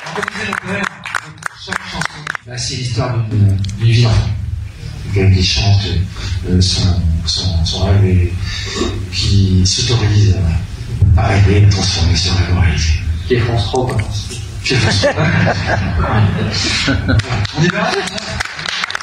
Chaque chanson, c'est l'histoire d'une vie d'enfant. Qui chante son rêve et qui s'autorise à rêver, à transformer ce rêve en réalité. Qui est France 3, quoi. On y va.